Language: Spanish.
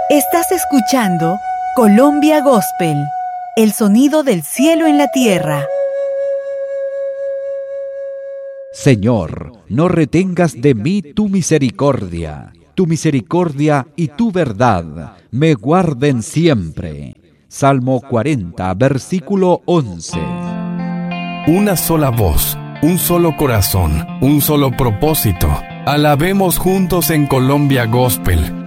Estás escuchando Colombia Gospel, el sonido del cielo en la tierra. Señor, no retengas de mí tu misericordia y tu verdad me guarden siempre. Salmo 40, versículo 11. Una sola voz, un solo corazón, un solo propósito. Alabemos juntos en Colombia Gospel.